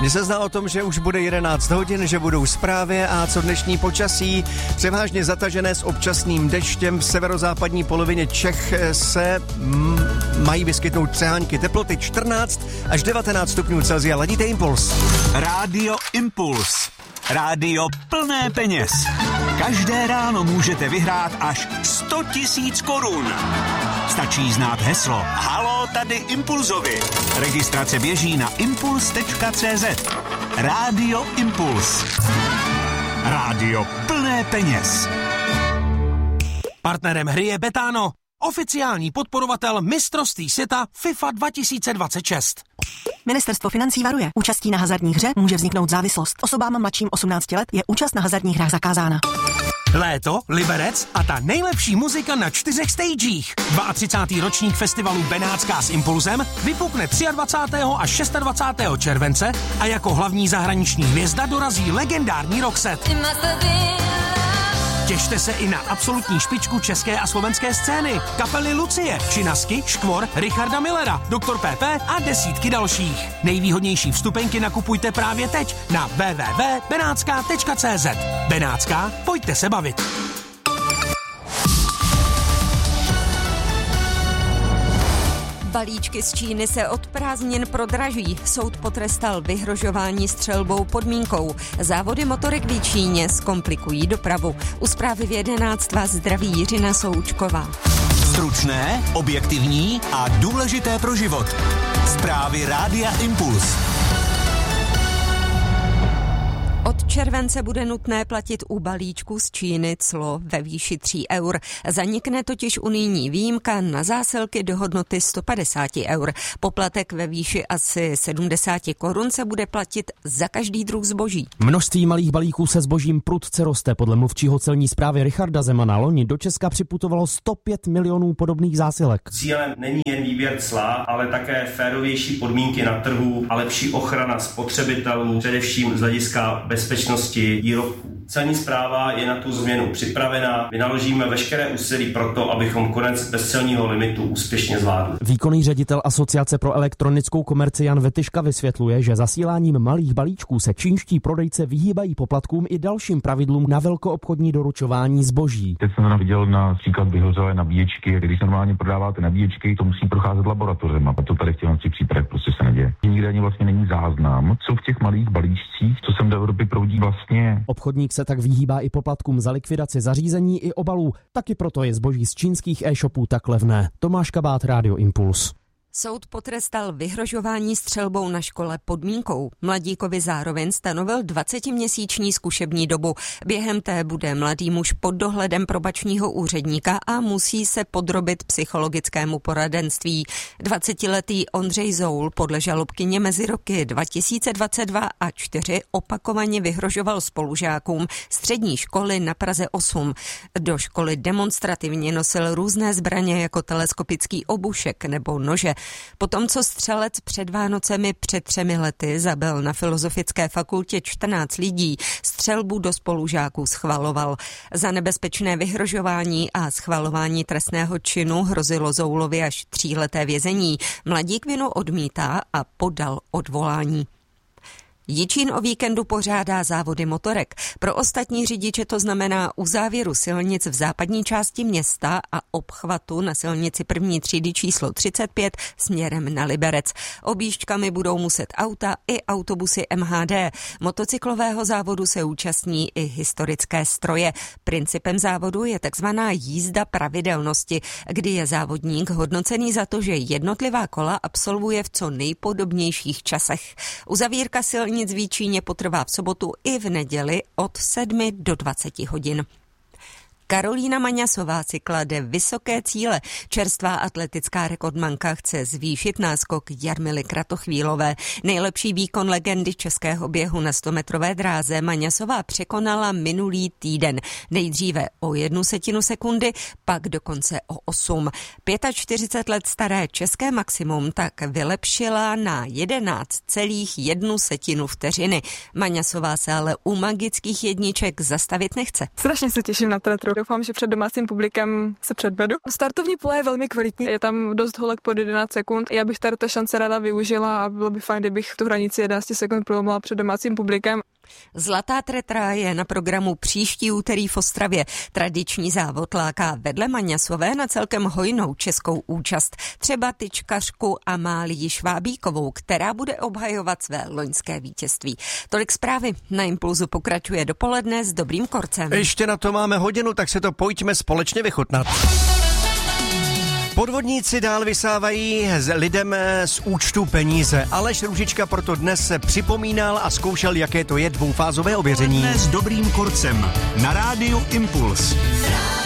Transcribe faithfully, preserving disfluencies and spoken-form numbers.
Mně se zná o tom, že už bude jedenáct hodin, že budou zprávy a co dnešní počasí. Převážně zatažené s občasným deštěm v severozápadní polovině Čech se mm, mají vyskytnout přehánky teploty čtrnáct až devatenáct stupňů Celsia. Ladíte Impuls. Rádio Impuls. Rádio plné peněz. Každé ráno můžete vyhrát až sto tisíc korun. Stačí znát heslo Haló, tady Impulzovi. Registrace běží na impuls tečka cé zet. Rádio Impuls. Rádio plné peněz. Partnerem hry je Betano, oficiální podporovatel mistrovství světa FIFA dva tisíce dvacet šest. Ministerstvo financí varuje. Účastí na hazardní hře může vzniknout závislost. Osobám mladším osmnácti let je účast na hazardních hrách zakázána. Léto, Liberec a ta nejlepší muzika na čtyřech stagech. třicátý druhý ročník festivalu Benátská s Impulzem vypukne dvacátého třetího až dvacátého šestého července a jako hlavní zahraniční hvězda dorazí legendární Roxette. Těšte se i na absolutní špičku české a slovenské scény. Kapely Lucie, Činasky, Škvor, Richarda Millera, doktor P P a desítky dalších. Nejvýhodnější vstupenky nakupujte právě teď na w w w tečka benátská tečka cé zet. Benátská, pojďte se bavit. Balíčky z Číny se od prázdnin prodraží. Soud potrestal vyhrožování střelbou podmínkou. Závody motorek v Číně zkomplikují dopravu. U zprávy v jedenáct vás zdraví Jiřina Součková. Stručné, objektivní a důležité pro život. Zprávy Rádia Impuls. Od července bude nutné platit u balíčků z Číny clo ve výši tří eur. Zanikne totiž unijní výjimka na zásilky do hodnoty sto padesát eur. Poplatek ve výši asi sedmdesát korun se bude platit za každý druh zboží. Množství malých balíků se zbožím prudce roste. Podle mluvčího celní správy Richarda Zemana loni do Česka připutovalo sto pět milionů podobných zásilek. Cílem není jen výběr cla, ale také férovější podmínky na trhu a lepší ochrana spotřebitelů, především z hlediska bezpečnosti výrobků. Celní správa je na tu změnu připravena. Vynaložíme veškeré úsilí pro to, abychom konec bezcelního limitu úspěšně zvládli. Výkonný ředitel Asociace pro elektronickou komerci Jan Vetyška vysvětluje, že zasíláním malých balíčků se čínští prodejce vyhýbají poplatkům i dalším pravidlům na velkoobchodní doručování zboží. Teď jsem viděl například vyhořelé nabíječky. Když normálně prodáváte nabíječky, to musí procházet laboratořem a to tady v těch případech prostě se neděje. Nikde ani vlastně není záznam, co v těch malých balíčcích, co sem do Evropy proudí vlastně. Obchodník se tak vyhýbá i poplatkům za likvidaci zařízení i obalů. Taky proto je zboží z čínských e-shopů tak levné. Tomáš Kabát, Rádio Impuls. Soud potrestal vyhrožování střelbou na škole podmínkou. Mladíkovi zároveň stanovil dvacetiměsíční zkušební dobu. Během té bude mladý muž pod dohledem probačního úředníka a musí se podrobit psychologickému poradenství. dvacetiletý Ondřej Zoul podle žalobkyně mezi roky dva tisíce dvacet dva a čtyři opakovaně vyhrožoval spolužákům střední školy na Praze osm. Do školy demonstrativně nosil různé zbraně jako teleskopický obušek nebo nože. Potom, co střelec před Vánocemi před třemi lety zabil na Filozofické fakultě čtrnáct lidí, střelbu do spolužáků schvaloval. Za nebezpečné vyhrožování a schvalování trestného činu hrozilo Zoulovi až tříleté vězení. Mladík vinu odmítá a podal odvolání. Jičín o víkendu pořádá závody motorek. Pro ostatní řidiče to znamená uzávěru silnic v západní části města a obchvatu na silnici první třídy číslo třicet pět směrem na Liberec. Objížďkami budou muset auta i autobusy M H D. Motocyklového závodu se účastní i historické stroje. Principem závodu je takzvaná jízda pravidelnosti, kdy je závodník hodnocený za to, že jednotlivá kola absolvuje v co nejpodobnějších časech. Uzavírka silnic Nic v Jičíně potrvá v sobotu i v neděli od sedmi do dvaceti hodin. Karolína Maňasová si klade vysoké cíle. Čerstvá atletická rekordmanka chce zvýšit náskok Jarmily Kratochvílové. Nejlepší výkon legendy českého běhu na stometrové dráze Maňasová překonala minulý týden. Nejdříve o jednu setinu sekundy, pak dokonce o osm. čtyřicet pět let staré české maximum tak vylepšila na jedenáct celá jedna setinu vteřiny. Maňasová se ale u magických jedniček zastavit nechce. Strašně se těším na Tatru. Doufám, že před domácím publikem se předvedu. Startovní pole je velmi kvalitní, je tam dost holek pod jedenáct sekund. Já bych tady ta šance ráda využila a bylo by fajn, kdybych tu hranici jedenáct sekund prolomila před domácím publikem. Zlatá tretra je na programu příští úterý v Ostravě. Tradiční závod láká vedle Maňasové na celkem hojnou českou účast. Třeba tyčkařku Amálii Švábíkovou, která bude obhajovat své loňské vítězství. Tolik zprávy. Na Impulzu pokračuje dopoledne s dobrým korcem. Ještě na to máme hodinu, tak se to pojďme společně vychutnat. Podvodníci dál vysávají lidem z účtu peníze. Aleš Růžička proto dnes se připomínal a zkoušel, jaké to je dvoufázové ověření. S dobrým korcem na rádiu Impuls.